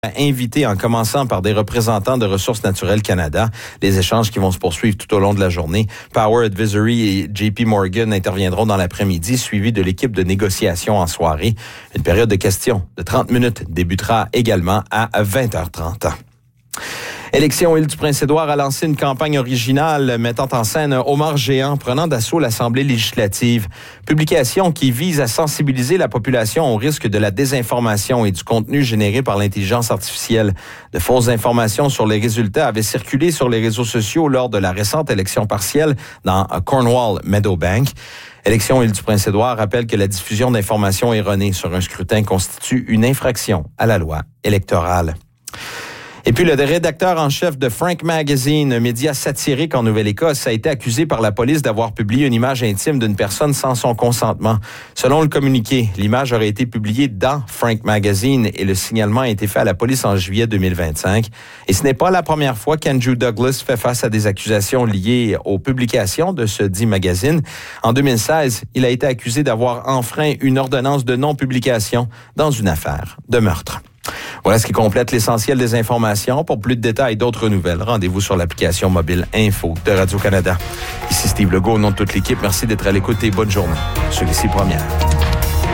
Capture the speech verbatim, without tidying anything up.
invités en commençant par des représentants de Ressources naturelles Canada. Les échanges qui vont se poursuivre tout au long de la journée. Power Advisory et J P Morgan interviendront dans l'après-midi, suivis de l'équipe de négociation en soirée. Une période de questions de trente minutes débutera également à vingt heures trente. Élection Île-du-Prince-Édouard a lancé une campagne originale mettant en scène un homard géant prenant d'assaut l'Assemblée législative. Publication qui vise à sensibiliser la population au risque de la désinformation et du contenu généré par l'intelligence artificielle. De fausses informations sur les résultats avaient circulé sur les réseaux sociaux lors de la récente élection partielle dans Cornwall-Meadowbank. Élection Île-du-Prince-Édouard rappelle que la diffusion d'informations erronées sur un scrutin constitue une infraction à la loi électorale. Et puis, le rédacteur en chef de Frank Magazine, un média satirique en Nouvelle-Écosse, a été accusé par la police d'avoir publié une image intime d'une personne sans son consentement. Selon le communiqué, l'image aurait été publiée dans Frank Magazine et le signalement a été fait à la police en juillet deux mille vingt-cinq. Et ce n'est pas la première fois qu'Andrew Douglas fait face à des accusations liées aux publications de ce dit magazine. En deux mille seize, il a été accusé d'avoir enfreint une ordonnance de non-publication dans une affaire de meurtre. Voilà ce qui complète l'essentiel des informations. Pour plus de détails et d'autres nouvelles, rendez-vous sur l'application mobile Info de Radio-Canada. Ici Steve Legault, au nom de toute l'équipe, merci d'être à l'écoute et bonne journée. Celui-ci première.